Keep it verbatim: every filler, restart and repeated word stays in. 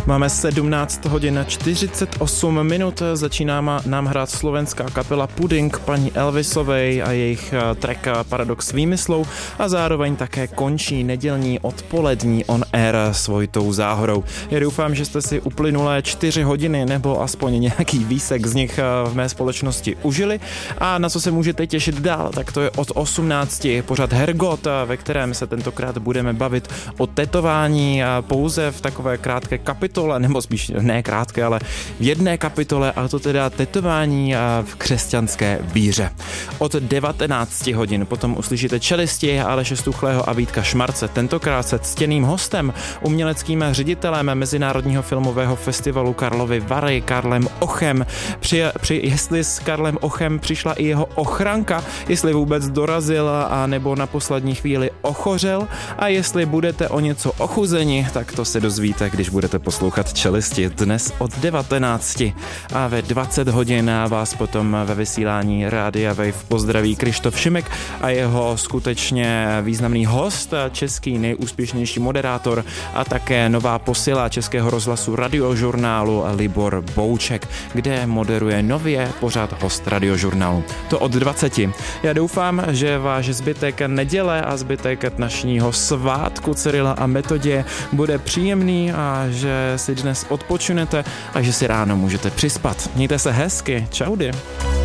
Máme sedmnáct hodin čtyřicet osm minut, začíná nám hrát slovenská kapela Pudding paní Elvisovej a jejich track Paradox výmyslou a zároveň také končí nedělní odpolední on air s Vojtou Záhorou. Já doufám, že jste si uplynulé čtyři hodiny nebo aspoň nějaký výsek z nich v mé společnosti užili a na co se můžete těšit dál, tak to je od osmnácti pořad Hergot, ve kterém se tentokrát budeme bavit o tetování pouze v takové krátké kapitole, nebo spíš ne krátké, ale v jedné kapitole, a to teda tetování v křesťanské víře. Od devatenácti hodin potom uslyšíte čelisti Aleše Stuchlého a Vítka Šmarce, tentokrát se ctěným hostem, uměleckým ředitelem Mezinárodního filmového festivalu Karlovy Vary, Karlem Ochem. Při, při, jestli s Karlem Ochem přišla i jeho ochranka, jestli vůbec dorazil a nebo na poslední chvíli ochořel a jestli budete o něco ochuzeni, tak to se dozvíte, když budete poslouchat Čelisti dnes od devatenácti a ve dvacet hodin vás potom ve vysílání Rádia Wave pozdraví Krištof Šimek a jeho skutečně významný host, český nejúspěšnější moderátor a také nová posila Českého rozhlasu Radiožurnálu Libor Bouček, kde moderuje nově pořad host Radiožurnálu. To od dvaceti. Já doufám, že váš zbytek neděle a zbytek dnešního svátku Cyrila a Metodie bude příjemný a že si dnes odpočinete a že si ráno můžete přispat. Mějte se hezky. Čaudy.